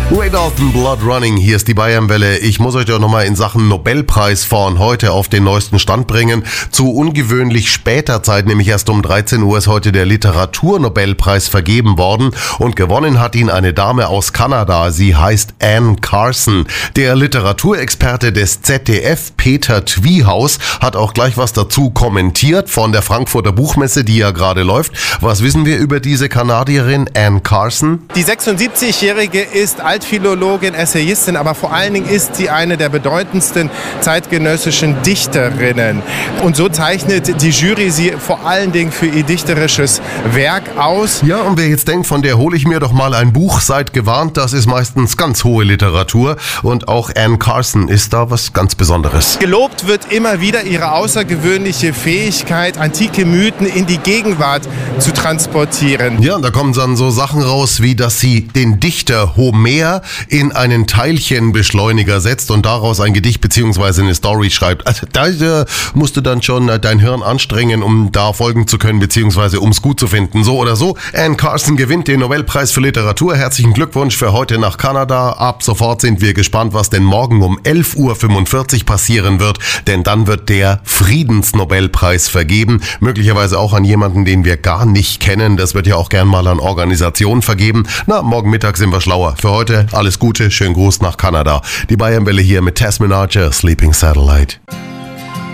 Ray Dalton, Blood Running, hier ist die Bayernwelle. Ich muss euch doch nochmal in Sachen Nobelpreis von heute auf den neuesten Stand bringen. Zu ungewöhnlich später Zeit, nämlich erst um 13 Uhr, ist heute der Literaturnobelpreis vergeben worden und gewonnen hat ihn eine Dame aus Kanada. Sie heißt Anne Carson. Der Literaturexperte des ZDF, Peter Twiehaus, hat auch gleich was dazu kommentiert von der Frankfurter Buchmesse, die ja gerade läuft. Was wissen wir über diese Kanadierin Anne Carson? Die 76-Jährige ist Altphilologin, Essayistin, aber vor allen Dingen ist sie eine der bedeutendsten zeitgenössischen Dichterinnen. Und so zeichnet die Jury sie vor allen Dingen für ihr dichterisches Werk aus. Ja, und wer jetzt denkt, von der hole ich mir doch mal ein Buch, seid gewarnt, das ist meistens ganz hohe Literatur. Und auch Anne Carson ist da was ganz Besonderes. Gelobt wird immer wieder ihre außergewöhnliche Fähigkeit, antike Mythen in die Gegenwart zu transportieren. Ja, und da kommen dann so Sachen raus, wie dass sie den Dichter Homer in einen Teilchenbeschleuniger setzt und daraus ein Gedicht bzw. eine Story schreibt. Also da musst du dann schon dein Hirn anstrengen, um da folgen zu können bzw. um es gut zu finden. So oder so, Anne Carson gewinnt den Nobelpreis für Literatur. Herzlichen Glückwunsch für heute nach Kanada. Ab sofort sind wir gespannt, was denn morgen um 11:45 Uhr passieren wird, denn dann wird der Friedensnobelpreis vergeben. Möglicherweise auch an jemanden, den wir gar nicht kennen. Das wird ja auch gern mal an Organisationen vergeben. Na, morgen Mittag sind wir schlauer. Für heute alles Gute, schönen Gruß nach Kanada. Die Bayernwelle hier mit Tasmin Archer, Sleeping Satellite.